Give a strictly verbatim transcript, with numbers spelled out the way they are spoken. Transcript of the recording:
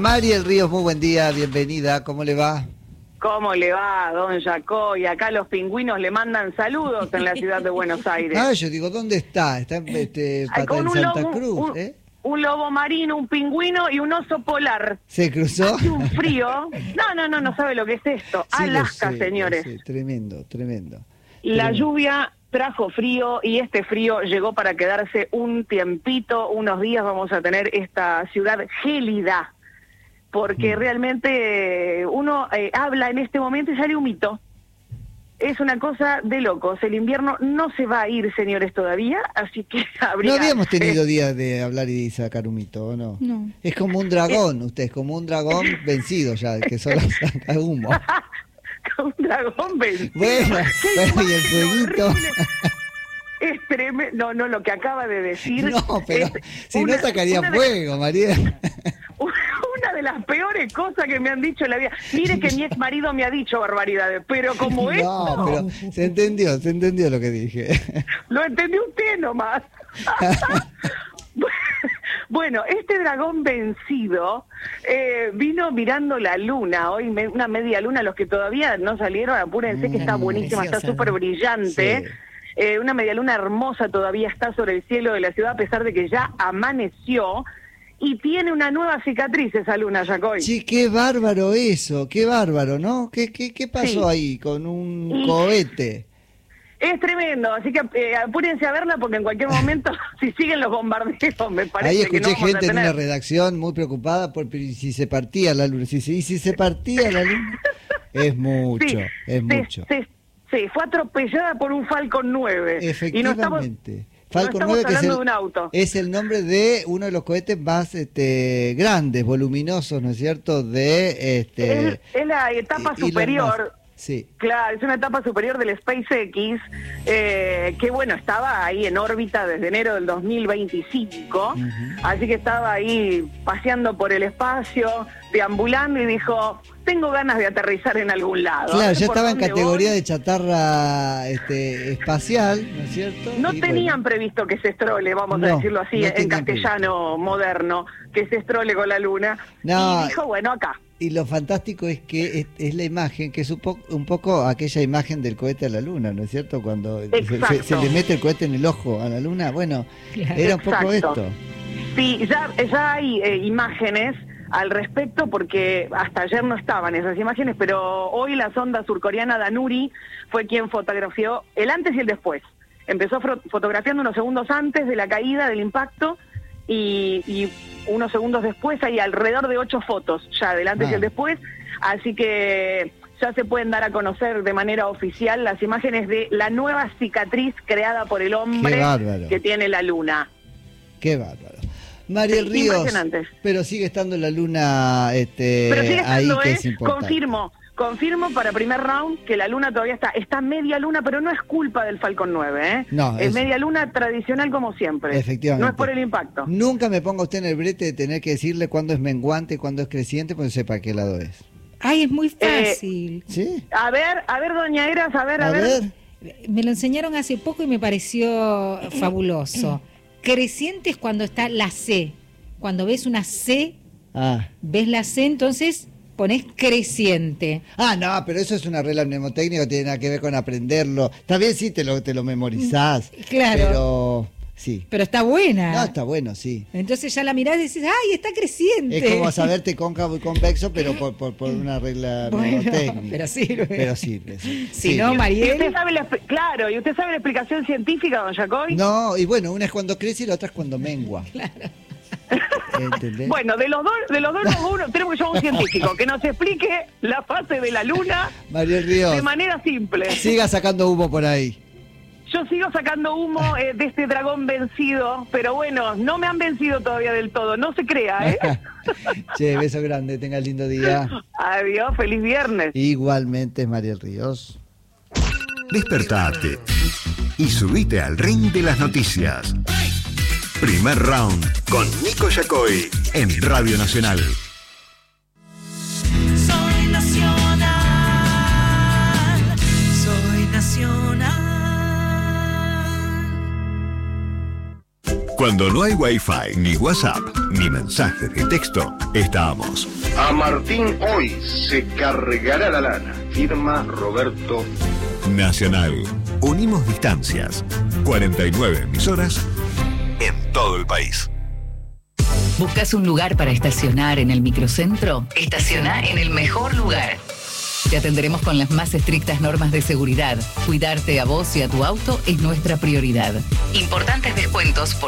Mariel Ríos, muy buen día, bienvenida, ¿cómo le va? ¿Cómo le va, don Jaco? Y acá los pingüinos le mandan saludos en la ciudad de Buenos Aires. Ah, yo digo, ¿dónde está? Está en, este, Ay, con en un Santa lobo, Cruz, un, ¿eh? un lobo marino, un pingüino y un oso polar. ¿Se cruzó? Hace un frío. No, no, no, no sabe lo que es esto. Sí, Alaska, lo sé, señores. lo sé. Tremendo, tremendo. La tremendo. lluvia trajo frío y este frío llegó para quedarse un tiempito, unos días vamos a tener esta ciudad gélida. Porque realmente uno eh, habla en este momento y sale un mito. Es una cosa de locos. El invierno no se va a ir, señores, todavía, así que habría... No habíamos tenido días de hablar y sacar un mito, ¿o no? No. Es como un dragón, usted es como un dragón vencido ya, que solo saca humo. Un dragón vencido. Bueno, bueno, y el fueguito... Es tremendo. No, no, lo que acaba de decir... No, pero es si una, no sacaría una fuego, de, María. Una de las peores cosas que me han dicho en la vida. Mire que mi ex marido me ha dicho barbaridades, pero como No, esto... pero se entendió, se entendió lo que dije. Lo entendió usted nomás. Bueno, este dragón vencido eh, vino mirando la luna, hoy me, una media luna, los que todavía no salieron, apúrense que está buenísima, Preciosa, está súper brillante. Sí. Eh, una media luna hermosa todavía está sobre el cielo de la ciudad, a pesar de que ya amaneció. Y tiene una nueva cicatriz esa luna, Jacoy. Sí, qué bárbaro eso, qué bárbaro, ¿no? ¿Qué, qué, qué pasó Sí. ahí con un Y- cohete? Es tremendo, así que eh, apúrense a verla porque en cualquier momento, si siguen los bombardeos, me parece Ahí que no escuché vamos a gente en tener. una redacción muy preocupada por pero, ¿y si se partía la luna. Si, se- y si se partía la luna, es mucho, Sí, es se- mucho. se- sí, fue atropellada por un Falcon nueve. Y no estamos, Efectivamente. no Falcon estamos nueve, que es hablando el, de un auto. es el nombre de uno de los cohetes más este, grandes, voluminosos, ¿no es cierto? De este es, es la etapa Elon superior. Musk. Sí. Claro, es una etapa superior del SpaceX, eh, que bueno, estaba ahí en órbita desde enero del dos mil veinticinco, Ujú. así que estaba ahí paseando por el espacio, deambulando y dijo, tengo ganas de aterrizar en algún lado. A Claro, ver ya por estaba en dónde categoría voy. de chatarra este, espacial, ¿no es cierto? No Y tenían bueno, previsto que se estrole, vamos No, a decirlo así, no en tenían castellano moderno, que se estrole con la luna. No, y dijo, bueno, acá. y lo fantástico es que es, es la imagen, que es un, po- un poco aquella imagen del cohete a la luna, ¿no es cierto? Cuando se, Exacto. se- se le mete el cohete en el ojo a la luna, bueno, Claro. era un poco Exacto. esto. Sí, ya, ya hay eh, imágenes al respecto porque hasta ayer no estaban esas imágenes, pero hoy la sonda surcoreana Danuri fue quien fotografió el antes y el después. Empezó fro- fotografiando unos segundos antes de la caída, del impacto, y, y unos segundos después hay alrededor de ocho fotos ya del antes Ah. y el después, así que ya se pueden dar a conocer de manera oficial las imágenes de la nueva cicatriz creada por el hombre Qué bárbaro. que tiene la luna. Qué bárbaro. Mariel Sí, Ríos, impresionante. pero sigue estando la luna este, Pero sigue ahí, estando, que ¿eh? es importante. Confirmo, confirmo para primer round que la luna todavía está, está media luna, pero no es culpa del Falcon nueve, ¿eh? No, es, es- media luna tradicional como siempre. Efectivamente. No es por el impacto. Nunca me ponga usted en el brete de tener que decirle cuándo es menguante y cuándo es creciente, pues sepa qué lado es. Ay, es muy Eh, fácil. ¿Sí? A ver, a ver, doña Eras, a ver, a, A ver. Me lo enseñaron hace poco y me pareció fabuloso. Creciente es cuando está la C. Cuando ves una C, Ah. ves la C, entonces pones creciente. Ah, no, pero eso es una regla mnemotécnica, no tiene nada que ver con aprenderlo. Está bien, sí, te lo, te lo memorizás. Claro. Pero, sí. Pero está buena. No, está bueno, sí. Entonces ya la mirás y dices, ¡ay, está creciente! Es como saberte cóncavo y convexo, pero por, por, por una regla Bueno, mnemotécnica. pero sirve. Pero sirve, sí. Si Sí. no, Y Mariel... usted sabe la, expli- claro, y usted sabe la explicación científica, don Jacoy. No, y bueno, una es cuando crece y la otra es cuando mengua. ¿Entendés? Bueno, de los dos, de los dos, uno, tenemos que llamar a un científico que nos explique la fase de la luna Mariel Ríos, de manera simple. siga sacando humo por ahí. Yo sigo sacando humo eh, de este dragón vencido, pero bueno, no me han vencido todavía del todo, no se crea, ¿eh? Che, beso grande, tenga lindo día. Adiós, feliz viernes. Igualmente, Mariel Ríos. Despertate y subite al ring de las noticias. Primer round con Nico Yacoy en Radio Nacional. Soy nacional, soy nacional. Cuando no hay Wi-Fi, ni WhatsApp, ni mensajes de texto, estamos. A Martín hoy se cargará la lana. Firma Roberto. Nacional. Unimos distancias. cuarenta y nueve emisoras en todo el país. ¿Buscas un lugar para estacionar en el microcentro? Estaciona en el mejor lugar. Te atenderemos con las más estrictas normas de seguridad. Cuidarte a vos y a tu auto es nuestra prioridad. Importantes descuentos por